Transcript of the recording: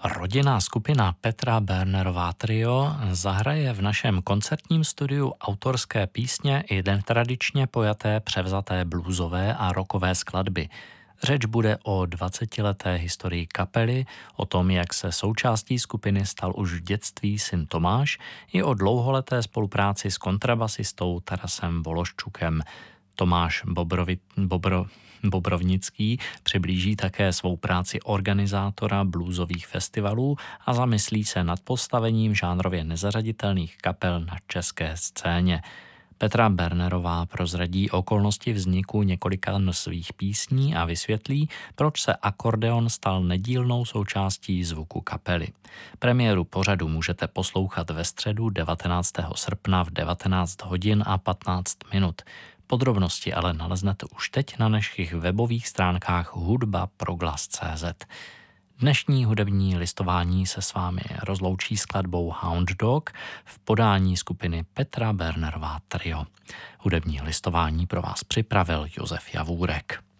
Rodinná skupina Petra Bernerová Trio zahraje v našem koncertním studiu autorské písně i tradičně pojaté převzaté bluesové a rockové skladby. Řeč bude o 20leté historii kapely, o tom, jak se součástí skupiny stal už v dětství syn Tomáš, i o dlouholeté spolupráci s kontrabasistou Tarasem Vološčukem. Tomáš Bobrovnický přiblíží také svou práci organizátora bluesových festivalů a zamyslí se nad postavením žánrově nezařaditelných kapel na české scéně. Petra Bernerová prozradí okolnosti vzniku několika svých písní a vysvětlí, proč se akordeon stal nedílnou součástí zvuku kapely. Premiéru pořadu můžete poslouchat ve středu 19. srpna v 19 hodin a 15 minut. Podrobnosti ale naleznete už teď na našich webových stránkách hudbaproglas.cz. Dnešní hudební listování se s vámi rozloučí skladbou Hound Dog v podání skupiny Petra Bernerová Trio. Hudební listování pro vás připravil Josef Javůrek.